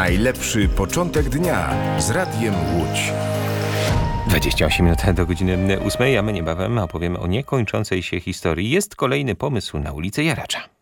Najlepszy początek dnia z Radiem Łódź. 28 minut do godziny 8, a my niebawem opowiemy o niekończącej się historii. Jest kolejny pomysł na ulicę Jaracza.